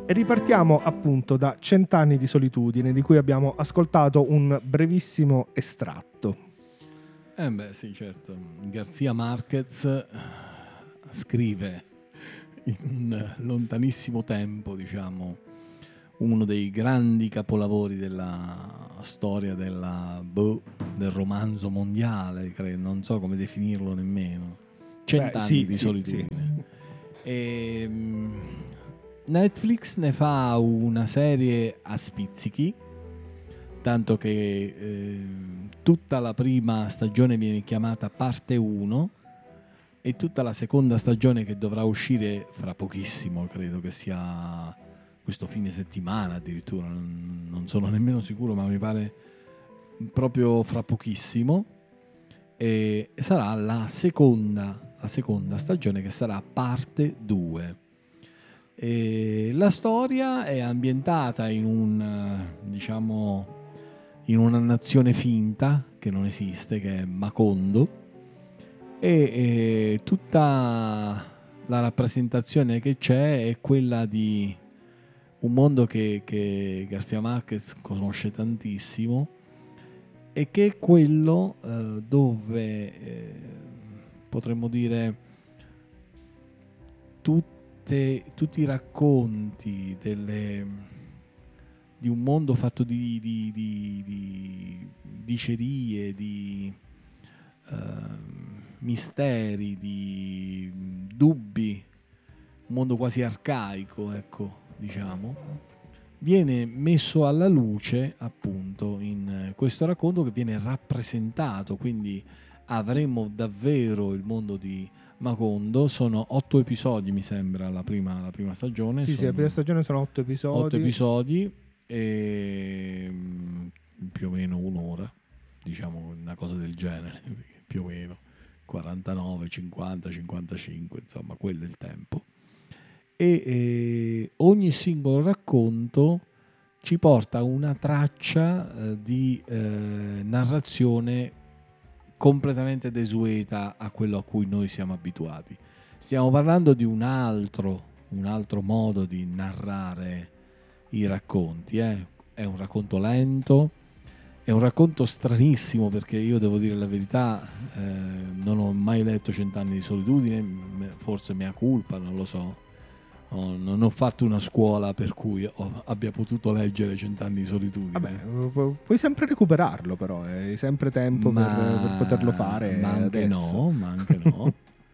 E ripartiamo appunto da 100 anni di solitudine, di cui abbiamo ascoltato un brevissimo estratto. Sì, certo. García Márquez scrive in un lontanissimo tempo, diciamo, uno dei grandi capolavori della storia del romanzo mondiale, credo, non so come definirlo nemmeno. 100 anni di solitudine. Sì. E Netflix ne fa una serie a spizzichi, tanto che tutta la prima stagione viene chiamata parte 1 e tutta la seconda stagione, che dovrà uscire fra pochissimo, credo che sia questo fine settimana addirittura, non sono nemmeno sicuro, ma mi pare proprio fra pochissimo, e sarà la seconda stagione, che sarà parte 2. E la storia è ambientata in una nazione finta che non esiste, che è Macondo, e tutta la rappresentazione che c'è è quella di un mondo che García Márquez conosce tantissimo, e che è quello dove potremmo dire tutti i racconti di un mondo fatto di dicerie, di misteri, di dubbi, un mondo quasi arcaico, ecco, diciamo, viene messo alla luce appunto in questo racconto, che viene rappresentato. Quindi avremo davvero il mondo di Macondo. Sono 8 episodi, mi sembra, la prima stagione. Sì, la prima stagione sono 8 episodi. 8 episodi e più o meno un'ora, diciamo, una cosa del genere, più o meno 49, 50, 55, insomma, quello è il tempo. E ogni singolo racconto ci porta a una traccia di narrazione completamente desueta a quello a cui noi siamo abituati. Stiamo parlando di un altro modo di narrare i racconti. È un racconto lento, è un racconto stranissimo, perché io devo dire la verità, non ho mai letto 100 anni di solitudine, forse mea culpa, non lo so. Non ho fatto una scuola per cui abbia potuto leggere 100 anni di solitudine. Vabbè, puoi sempre recuperarlo, però hai sempre tempo per poterlo fare. Ma anche no.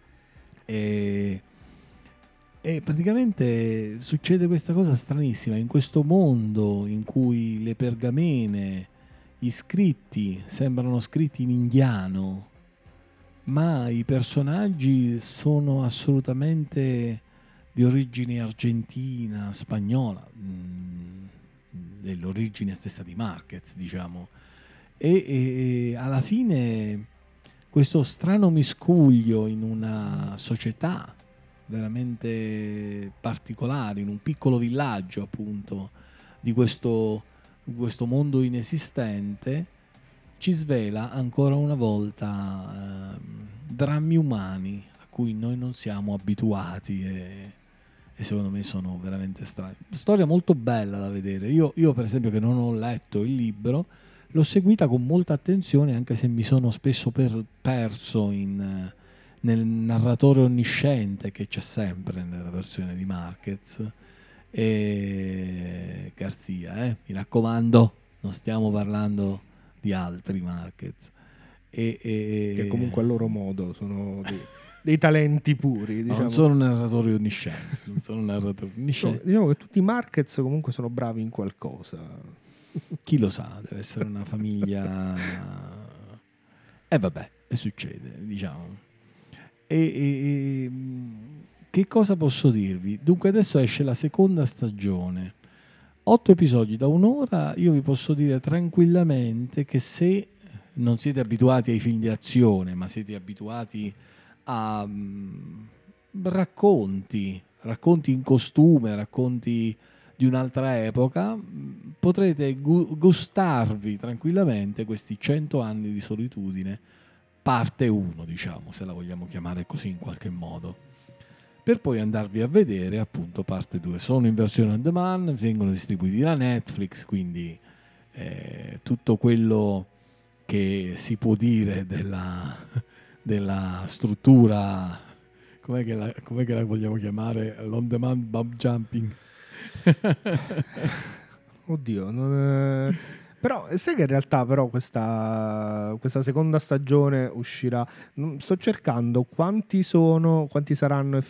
E praticamente succede questa cosa stranissima in questo mondo in cui le pergamene, gli scritti sembrano scritti in indiano, ma i personaggi sono assolutamente di origine argentina, spagnola, l'origine stessa di Márquez, diciamo, e alla fine questo strano miscuglio in una società veramente particolare, in un piccolo villaggio appunto di questo mondo inesistente, ci svela ancora una volta drammi umani a cui noi non siamo abituati, e secondo me sono veramente strani. Storia molto bella da vedere. Io per esempio, che non ho letto il libro, l'ho seguita con molta attenzione, anche se mi sono spesso perso nel narratore onnisciente che c'è sempre nella versione di Márquez e Garcia. Mi raccomando, non stiamo parlando di altri Márquez. Che comunque a loro modo sono dei talenti puri, diciamo. Non sono narratori onniscienti. Diciamo che tutti i Márquez comunque sono bravi in qualcosa. Chi lo sa, deve essere una famiglia. Vabbè, e succede, diciamo. Che cosa posso dirvi? Dunque adesso esce la seconda stagione. 8 episodi da un'ora. Io vi posso dire tranquillamente che se non siete abituati ai film di azione, ma siete abituati a racconti in costume, racconti di un'altra epoca, potrete gustarvi tranquillamente questi 100 anni di solitudine, parte 1, diciamo, se la vogliamo chiamare così in qualche modo. per poi andarvi a vedere appunto parte 2. Sono in versione on demand, vengono distribuiti da Netflix, quindi tutto quello che si può dire della struttura, com'è che la vogliamo chiamare? L'on demand bump jumping. Oddio, però sai che in realtà però questa seconda stagione uscirà. Sto cercando quanti saranno